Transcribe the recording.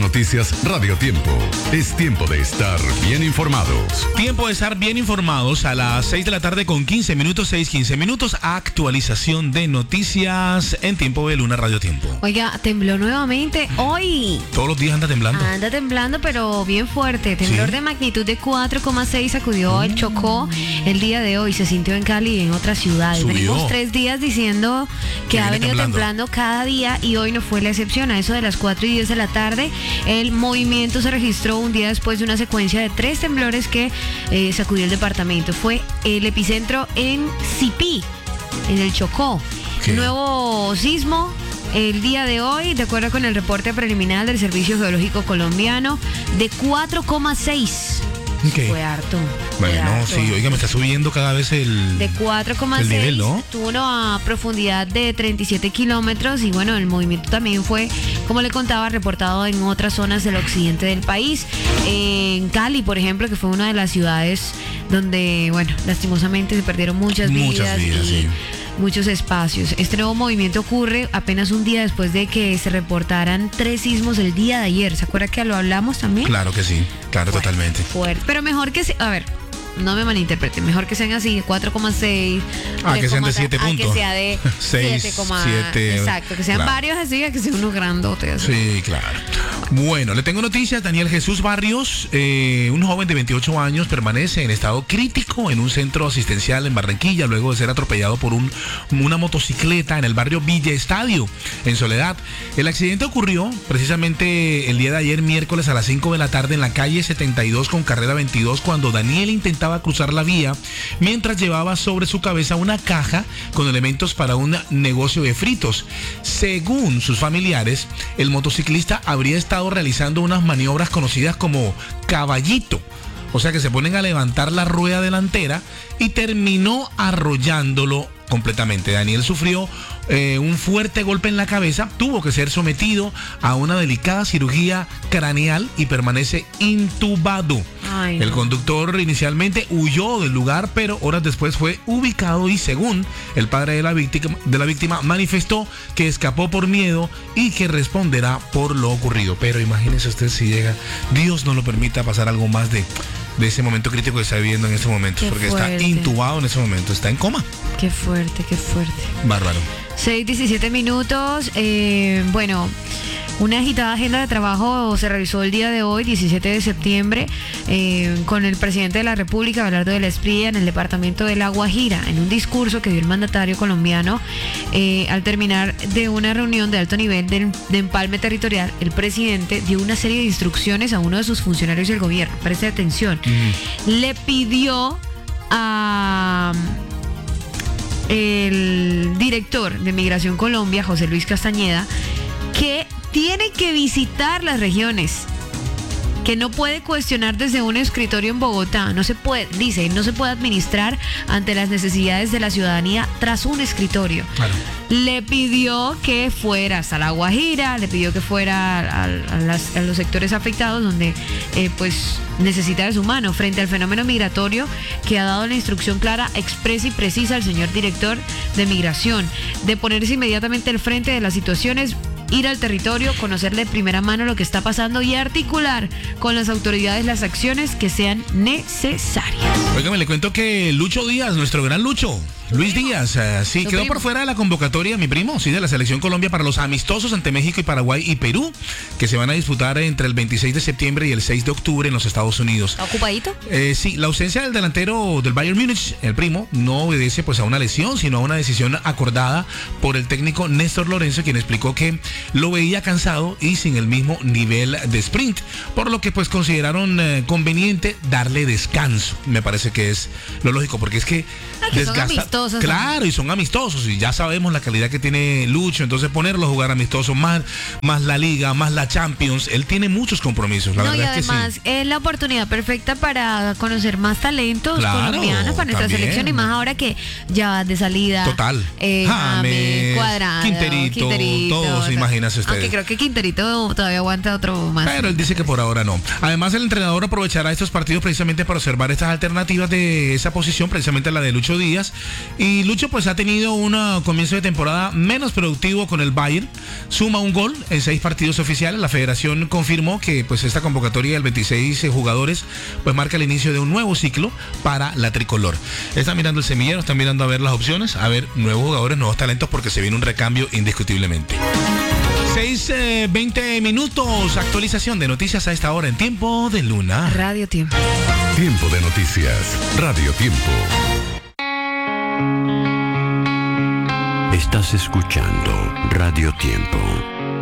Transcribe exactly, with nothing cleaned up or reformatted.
Noticias Radio Tiempo. Es tiempo de estar bien informados. Tiempo de estar bien informados a las seis de la tarde con quince minutos, seis, quince minutos. Actualización de noticias en tiempo de Luna Radio Tiempo. Oiga, tembló nuevamente hoy. Todos los días anda temblando. Anda temblando, pero bien fuerte. Temblor ¿Sí? de magnitud de cuatro coma seis sacudió el Chocó el día de hoy. Se sintió en Cali y en otras ciudades. Subió. Venimos tres días diciendo que, Que ha viene venido temblando. temblando cada día y hoy no fue la excepción. A eso de las cuatro y diez de la tarde, el movimiento se registró un día después de una secuencia de tres temblores que eh, sacudió el departamento. Fue el epicentro en Sipí, en el Chocó. ¿Qué? Nuevo sismo el día de hoy, de acuerdo con el reporte preliminar del Servicio Geológico Colombiano, de cuatro coma seis. ¿Qué? Fue harto. Bueno, fue harto. sí, oiga, me está subiendo cada vez el... De cuatro coma el seis, nivel, ¿no? tuvo una profundidad de treinta y siete kilómetros y bueno, el movimiento también fue, como le contaba, reportado en otras zonas del occidente del país. En Cali, por ejemplo, que fue una de las ciudades donde, bueno, lastimosamente se perdieron muchas vidas. Muchas vidas, y sí. muchos espacios. Este nuevo movimiento ocurre apenas un día después de que se reportaran tres sismos el día de ayer. ¿Se acuerda que lo hablamos también? Claro que sí, claro, Fuerte, totalmente. Fuerte. Pero mejor que se, a ver, no me malinterpreten, mejor que sean así, cuatro coma seis. Ah, que sean de siete ah, puntos. que sea de Seis, siete, siete, exacto, que sean claro. varios así, que sea uno grandote así. Sí, claro. Bueno, le tengo noticias. Daniel Jesús Barrios, eh, un joven de veintiocho años, permanece en estado crítico en un centro asistencial en Barranquilla luego de ser atropellado por un, una motocicleta en el barrio Villa Estadio, en Soledad. El accidente ocurrió precisamente el día de ayer, miércoles a las cinco de la tarde, en la calle setenta y dos con carrera veintidós, cuando Daniel intentaba cruzar la vía mientras llevaba sobre su cabeza una caja con elementos para un negocio de fritos. Según sus familiares, el motociclista habría estado realizando unas maniobras conocidas como caballito, o sea que se ponen a levantar la rueda delantera, y terminó arrollándolo completamente. Daniel sufrió eh, un fuerte golpe en la cabeza, tuvo que ser sometido a una delicada cirugía craneal y permanece intubado. Ay, El no. conductor inicialmente huyó del lugar, pero horas después fue ubicado y, según el padre de la víctima, de la víctima manifestó que escapó por miedo y que responderá por lo ocurrido. Pero imagínese usted si llega, Dios no lo permita, pasar algo más de, de ese momento crítico que está viviendo en este momento, Qué porque fuerte. está intubado en ese momento, está en coma. Qué fuerte, qué fuerte. Bárbaro. seis, diecisiete minutos. Eh, bueno, una agitada agenda de trabajo se realizó el día de hoy, diecisiete de septiembre, eh, con el presidente de la República, Abelardo de la Espriella, en el departamento de La Guajira, en un discurso que dio el mandatario colombiano. Eh, al terminar de una reunión de alto nivel de, de empalme territorial, el presidente dio una serie de instrucciones a uno de sus funcionarios del gobierno. Preste atención. Mm. Le pidió a el director de Migración Colombia, José Luis Castañeda, que tiene que visitar las regiones, que no puede cuestionar desde un escritorio en Bogotá. No se puede, dice, no se puede administrar ante las necesidades de la ciudadanía tras un escritorio. Claro. Le pidió que fuera hasta La Guajira, le pidió que fuera a, a las- a los sectores afectados donde eh, pues necesita de su mano frente al fenómeno migratorio, que ha dado la instrucción clara, expresa y precisa al señor director de Migración de ponerse inmediatamente al frente de las situaciones, ir al territorio, conocer de primera mano lo que está pasando y articular con las autoridades las acciones que sean necesarias. Óigame, le cuento que Lucho Díaz, nuestro gran Lucho, Luis Díaz, eh, sí, Tu quedó primo. por fuera de la convocatoria, mi primo, sí, de la Selección Colombia para los amistosos ante México y Paraguay y Perú, que se van a disputar entre el veintiséis de septiembre y el seis de octubre en los Estados Unidos. ¿Está ocupadito? Eh, sí, la ausencia del delantero del Bayern Múnich, el primo, no obedece pues a una lesión, sino a una decisión acordada por el técnico Néstor Lorenzo, quien explicó que lo veía cansado y sin el mismo nivel de sprint, por lo que pues consideraron eh, conveniente darle descanso. Me parece que es lo lógico, porque es que Ah, que son amistosos, claro, y son amistosos, y ya sabemos la calidad que tiene Lucho, entonces ponerlo a jugar amistoso, más, más la Liga, más la Champions, él tiene muchos compromisos, la No, y verdad es que además sí. es la oportunidad perfecta para conocer más talentos Claro, colombianos para nuestra también. selección, y más ahora que ya va de salida. Total. Eh, James, James, Cuadrado, Quinterito, todos, o sea, imagínense ustedes. Aunque creo que Quinterito todavía aguanta otro más. Pero él dice que por ahora no. Además, el entrenador aprovechará estos partidos precisamente para observar estas alternativas de esa posición, precisamente la de Lucho Díaz, Y Lucho pues ha tenido un comienzo de temporada menos productivo con el Bayern. Suma un gol en seis partidos oficiales. La federación confirmó que pues esta convocatoria de veintiséis jugadores pues marca el inicio de un nuevo ciclo para la tricolor. Están mirando el semillero, están mirando a ver las opciones, a ver nuevos jugadores, nuevos talentos, porque se viene un recambio indiscutiblemente. seis, veinte minutos, actualización de noticias a esta hora en Tiempo de Luna. Radio Tiempo. Tiempo de noticias, Radio Tiempo. Estás escuchando Radio Tiempo.